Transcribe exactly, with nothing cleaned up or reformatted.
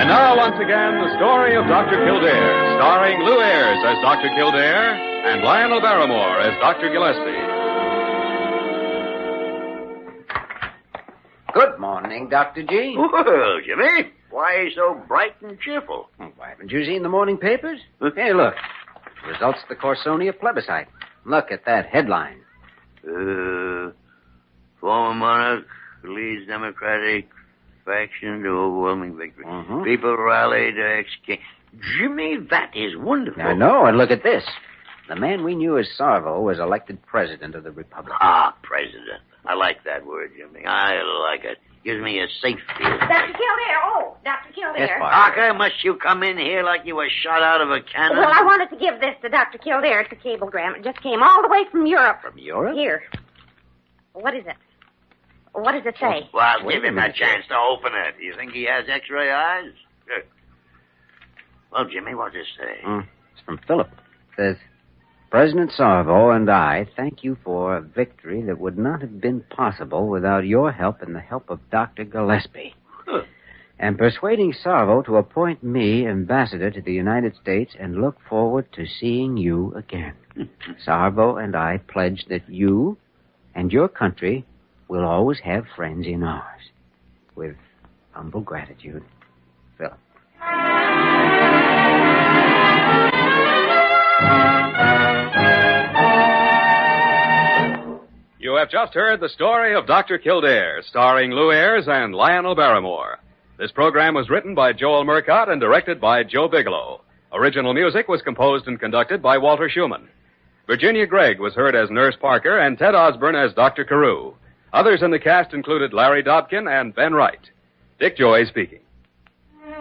And now, once again, the story of Doctor Kildare, starring Lou Ayres as Doctor Kildare and Lionel Barrymore as Doctor Gillespie. Good morning, Doctor G. Well, Jimmy, why so bright and cheerful? Why, haven't you seen the morning papers? Hey, look. Results of the Corsonia plebiscite. Look at that headline. Uh, former monarch leads Democratic faction to overwhelming victory. Mm-hmm. People rally to ex-king. Jimmy, that is wonderful. I know, and look at this. The man we knew as Sarvo was elected president of the Republic. Ah, president. I like that word, Jimmy. I like it. Gives me a safe feeling. Doctor Kildare. Oh, Doctor Kildare. Yes, Bart. Parker, must you come in here like you were shot out of a cannon? Well, I wanted to give this to Doctor Kildare. It's a cablegram. It just came all the way from Europe. From Europe? Here. What is it? What does it say? Well, Wait give a him a minute. chance to open it. You think he has X-ray eyes? Good. Well, Jimmy, what does it say? Mm, it's from Philip. It says, President Sarvo and I thank you for a victory that would not have been possible without your help and the help of Doctor Gillespie. Huh. And persuading Sarvo to appoint me ambassador to the United States and look forward to seeing you again. Sarvo and I pledge that you and your country will always have friends in ours. With humble gratitude, Philip. You have just heard the story of Doctor Kildare, starring Lou Ayres and Lionel Barrymore. This program was written by Joel Murcott and directed by Joe Bigelow. Original music was composed and conducted by Walter Schumann. Virginia Gregg was heard as Nurse Parker and Ted Osborne as Doctor Carew. Others in the cast included Larry Dobkin and Ben Wright. Dick Joy speaking.